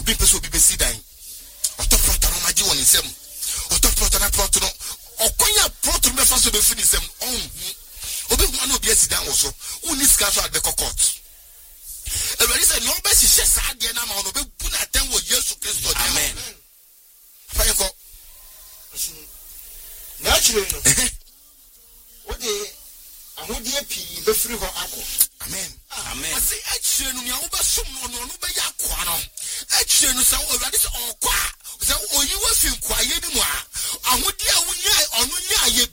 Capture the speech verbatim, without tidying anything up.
obi person obi be see dan oto prota no maji won nsem oto prota na prota no okonya prota no be fa so be fi nsem on obi hu na obi asidan wo so uni sika so ade court everybody say no be si shesa ade na ma no be bu na den wo Yesu Kristo. Amen. Fayeko naturally no what the ahudie pi be free ho akọ. Amen. Amen. I say actually no ya wo be som no no no be ya kwa no actually no say everybody say okwa say oyiwa fi nkwaye ni mu a ahudie a wunya onu nya ye